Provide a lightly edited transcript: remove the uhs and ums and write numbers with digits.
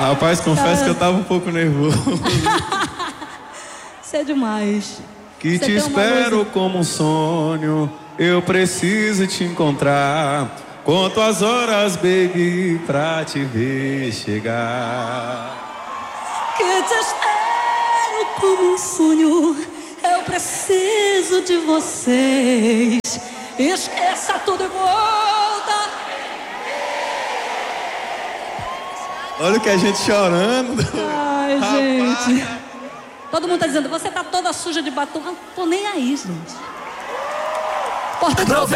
Rapaz, confesso que eu tava um pouco nervoso. Isso é demais. Que Você te tem uma espero luz- como um sonho, eu preciso te encontrar. Conto as horas, baby, pra te ver chegar. Que te espero como um sonho, eu preciso de vocês. Esqueça tudo e volta. Olha o que a gente chorando. Ai, gente. Todo mundo tá dizendo, você tá toda suja de batom. Eu não tô nem aí, gente. Porta